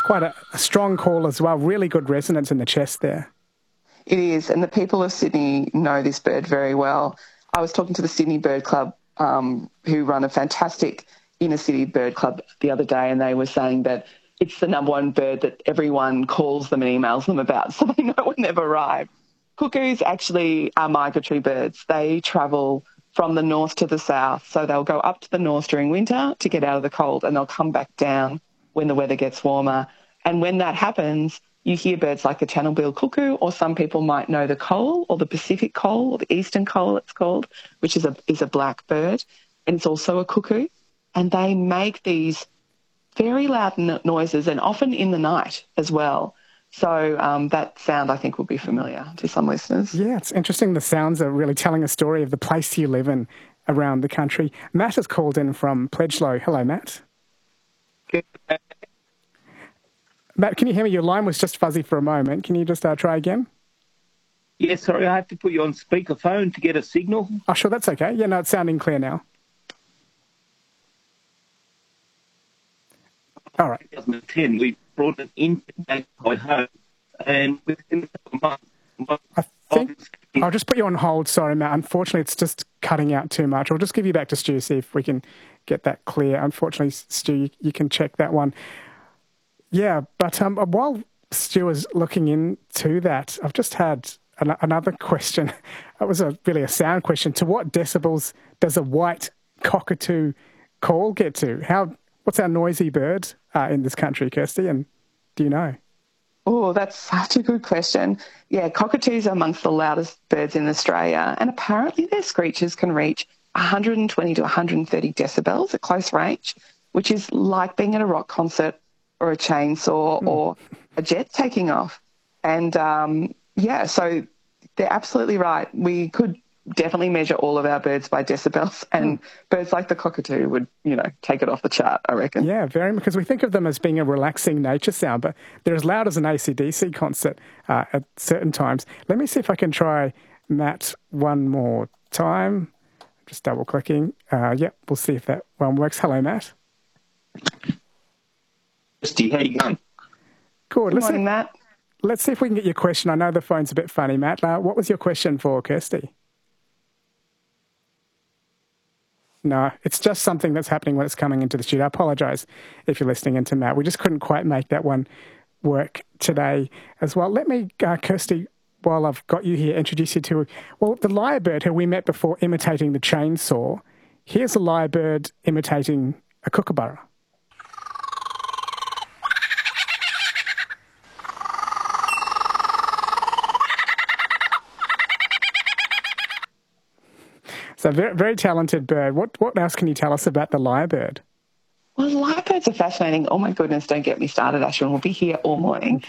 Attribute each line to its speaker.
Speaker 1: quite a strong call as well, really good resonance in the chest there.
Speaker 2: It is, and the people of Sydney know this bird very well. I was talking to the Sydney Bird Club, who run a fantastic inner city bird club the other day, and they were saying that it's the number one bird that everyone calls them and emails them about, so they know when they've arrived. Cuckoos actually are migratory birds. They travel from the north to the south, so they'll go up to the north during winter to get out of the cold, and they'll come back down when the weather gets warmer. And when that happens, you hear birds like the channel-billed cuckoo, or some people might know the cole, or the Pacific cole, or the eastern cole it's called, which is a black bird, and it's also a cuckoo. And they make these very loud noises, and often in the night as well. So that sound, I think, will be familiar to some listeners.
Speaker 1: Yeah, it's interesting. The sounds are really telling a story of the place you live in around the country. Matt has called in from Pledgelow. Hello, Matt. Matt, can you hear me? Your line was just fuzzy for a moment. Can you just try again?
Speaker 3: Yeah, sorry, I have to put you on speakerphone to get a signal.
Speaker 1: Oh, sure, that's okay. Yeah, no, it's sounding clear now. All right.
Speaker 3: 2010, we brought it into Magpie home, and within a couple of months...
Speaker 1: I think I'll just put you on hold. Sorry, Matt. Unfortunately, it's just cutting out too much. I'll just give you back to Stu, see if we can get that clear. Unfortunately, Stu, you can check that one. Yeah, but while Stu is looking into that, I've just had another question. It was really a sound question. To what decibels does a white cockatoo call get to? What's our noisy bird in this country, Kirsty? And do you know?
Speaker 2: Oh, that's such a good question. Yeah, cockatoos are amongst the loudest birds in Australia, and apparently their screeches can reach 120 to 130 decibels at close range, which is like being at a rock concert or a chainsaw or a jet taking off. And, so they're absolutely right. We could definitely measure all of our birds by decibels, and birds like the cockatoo would, take it off the chart, I reckon.
Speaker 1: Yeah, very, because we think of them as being a relaxing nature sound, but they're as loud as an AC/DC concert at certain times. Let me see if I can try Matt one more time. Just double-clicking. We'll see if that one works. Hello, Matt.
Speaker 3: Kirsty, how you going?
Speaker 1: Good.
Speaker 2: Good morning, Matt.
Speaker 1: Let's see if we can get your question. I know the phone's a bit funny, Matt. What was your question for Kirsty? No, it's just something that's happening when it's coming into the studio. I apologise if you're listening into Matt. We just couldn't quite make that one work today as well. Let me, Kirsty, while I've got you here, introduce you to, the lyrebird who we met before imitating the chainsaw. Here's a lyrebird imitating a kookaburra. So very, very talented bird. What else can you tell us about the lyrebird?
Speaker 2: Well, lyrebirds are fascinating. Oh, my goodness, don't get me started, Ashwin. We'll be here all morning.